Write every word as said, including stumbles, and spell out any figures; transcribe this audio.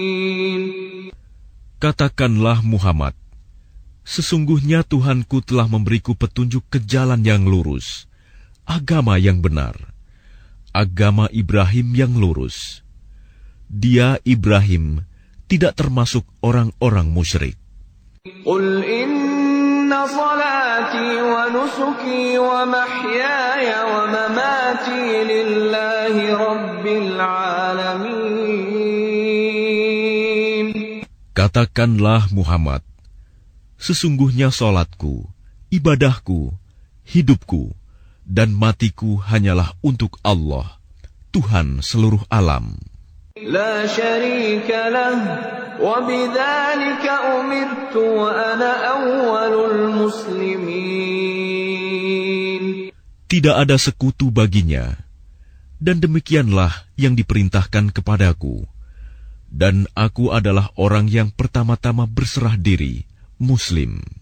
Katakanlah Muhammad, sesungguhnya Tuhanku telah memberiku petunjuk ke jalan yang lurus, agama yang benar, agama Ibrahim yang lurus. Dia, Ibrahim, tidak termasuk orang-orang musyrik. Qul inna salati wa nusuki wa mahyaya wa mamati lillahi rabbil alamin. Katakanlah Muhammad, sesungguhnya salatku, ibadahku, hidupku, dan matiku hanyalah untuk Allah, Tuhan seluruh alam. La syarika lah, wa bidzalika umirtu wa ana awwalul muslimin. Tidak ada sekutu baginya, dan demikianlah yang diperintahkan kepadaku. Dan aku adalah orang yang pertama-tama berserah diri, Muslim.